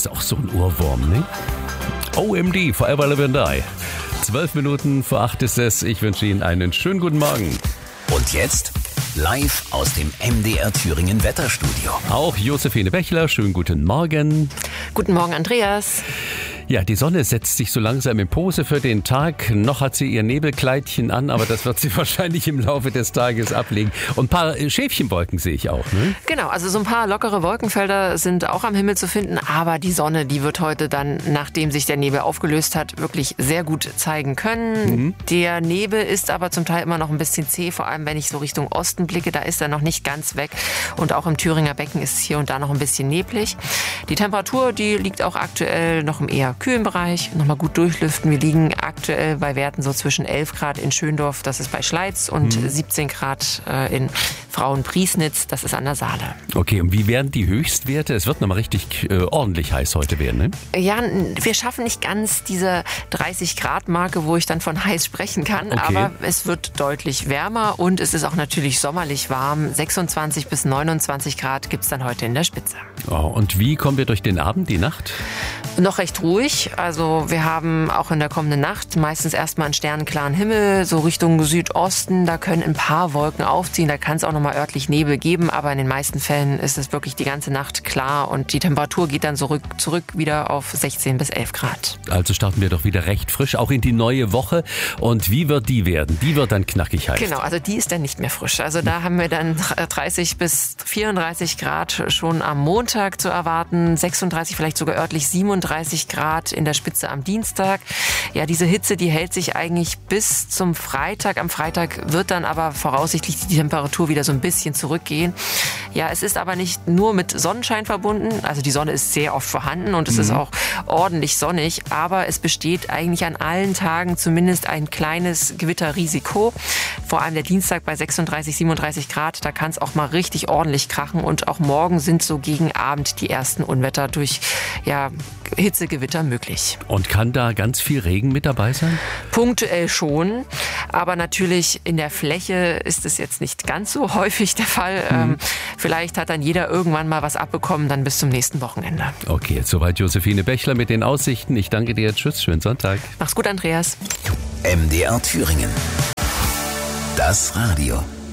ist auch so ein Ohrwurm, ne? OMD, Forever Live and Die. 12 Minuten vor 8 ist es. Ich wünsche Ihnen einen schönen guten Morgen. Und jetzt live aus dem MDR Thüringen Wetterstudio. Auch Josephine Bechler, schönen guten Morgen. Guten Morgen, Andreas. Ja, die Sonne setzt sich so langsam in Pose für den Tag. Noch hat sie ihr Nebelkleidchen an, aber das wird sie wahrscheinlich im Laufe des Tages ablegen. Und ein paar Schäfchenwolken sehe ich auch, ne? Genau, also so ein paar lockere Wolkenfelder sind auch am Himmel zu finden. Aber die Sonne, die wird heute dann, nachdem sich der Nebel aufgelöst hat, wirklich sehr gut zeigen können. Der Nebel ist aber zum Teil immer noch ein bisschen zäh, vor allem wenn ich so Richtung Osten blicke. Da ist er noch nicht ganz weg. Und auch im Thüringer Becken ist es hier und da noch ein bisschen neblig. Die Temperatur, die liegt auch aktuell noch im eher kühlen Bereich. Nochmal gut durchlüften. Wir liegen aktuell bei Werten so zwischen 11 Grad in Schöndorf, das ist bei Schleiz, und 17 Grad in Frauenpriesnitz, das ist an der Saale. Okay, und wie werden die Höchstwerte? Es wird nochmal richtig ordentlich heiß heute werden, ne? Ja, wir schaffen nicht ganz diese 30-Grad-Marke, wo ich dann von heiß sprechen kann, Okay. aber es wird deutlich wärmer und es ist auch natürlich sommerlich warm. 26 bis 29 Grad gibt es dann heute in der Spitze. Oh, und wie kommen wir durch den Abend, die Nacht? Noch recht ruhig, also wir haben auch in der kommenden Nacht meistens erstmal einen sternenklaren Himmel, so Richtung Südosten, da können ein paar Wolken aufziehen, da kann es auch nochmal örtlich Nebel geben, aber in den meisten Fällen ist es wirklich die ganze Nacht klar und die Temperatur geht dann zurück wieder auf 16 bis 11 Grad. Also starten wir doch wieder recht frisch, auch in die neue Woche. Und wie wird die werden? Die wird dann knackig heiß. Genau, also die ist dann nicht mehr frisch. Also da haben wir dann 30 bis 34 Grad schon am Montag zu erwarten, 36, vielleicht sogar örtlich 37 Grad in der Spitze am Dienstag. Ja, diese Hitze, die hält sich eigentlich bis zum Freitag. Am Freitag wird dann aber voraussichtlich die Temperatur wieder so ein bisschen zurückgehen. Ja, es ist aber nicht nur mit Sonnenschein verbunden. Also die Sonne ist sehr oft vorhanden und es ist auch ordentlich sonnig. Aber es besteht eigentlich an allen Tagen zumindest ein kleines Gewitterrisiko. Vor allem der Dienstag bei 36, 37 Grad, da kann es auch mal richtig ordentlich krachen. Und auch morgen sind so gegen Abend die ersten Unwetter durch Hitzegewitter möglich. Und kann da ganz viel Regen mit dabei sein? Punktuell schon, aber natürlich in der Fläche ist es jetzt nicht ganz so häufig der Fall. Vielleicht hat dann jeder irgendwann mal was abbekommen, dann bis zum nächsten Wochenende. Okay, jetzt soweit Josephine Bechler mit den Aussichten. Ich danke dir. Tschüss, schönen Sonntag. Mach's gut, Andreas. MDR Thüringen. Das Radio.